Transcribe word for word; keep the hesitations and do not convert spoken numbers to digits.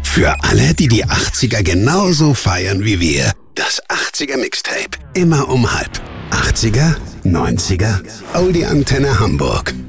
Für alle, die die achtziger genauso feiern wie wir. Das achtziger Mixtape. Immer um halb. achtziger, neunziger, Oldie Antenne Hamburg.